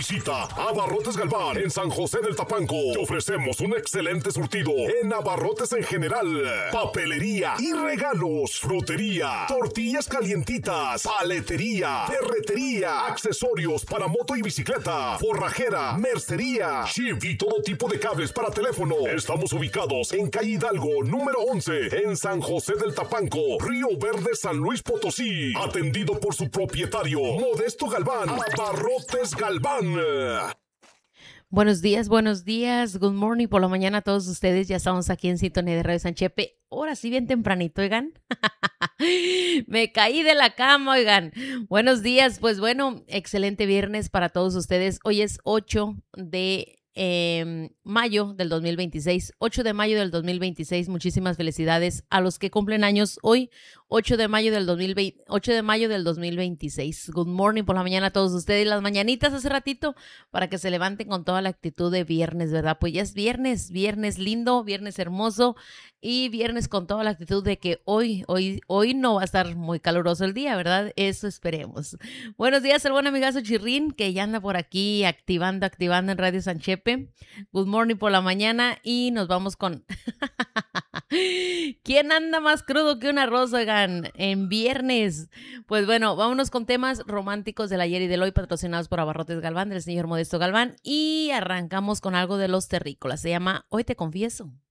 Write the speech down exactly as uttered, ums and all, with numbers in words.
Visita Abarrotes Galván en San José del Tapanco. Te ofrecemos un excelente surtido en abarrotes en general, papelería y regalos, frutería, tortillas calientitas, paletería, ferretería, accesorios para moto y bicicleta, forrajera, mercería, chip y todo tipo de cables para teléfono. Estamos ubicados en calle Hidalgo, número once, en San José del Tapanco, Río Verde, San Luis Potosí. Atendido por su propietario, Modesto Galván. Abarrotes Galván. Buenos días, buenos días, good morning por la mañana a todos ustedes. Ya estamos aquí en sintonía de Radio San Chepe. Ahora sí, bien tempranito, oigan. Me caí de la cama, oigan. Buenos días, pues bueno, excelente viernes para todos ustedes. Hoy es ocho de eh, mayo del dos mil veintiséis. ocho de mayo del dos mil veintiséis. Muchísimas felicidades a los que cumplen años hoy. ocho de mayo del dos mil veinte, ocho de mayo del dos mil veintiséis. Good morning por la mañana a todos ustedes. Las mañanitas hace ratito para que se levanten con toda la actitud de viernes, ¿verdad? Pues ya es viernes, viernes lindo, viernes hermoso y viernes con toda la actitud de que hoy, hoy, hoy no va a estar muy caluroso el día, ¿verdad? Eso esperemos. Buenos días al buen amigazo Chirrín que ya anda por aquí activando, activando en Radio San Chepe. Good morning por la mañana y nos vamos con... ¿Quién anda más crudo que un arroz, oigan, en viernes? Pues bueno, vámonos con temas románticos del ayer y del hoy, patrocinados por Abarrotes Galván, del señor Modesto Galván, y arrancamos con algo de los terrícolas. Se llama Hoy te confieso.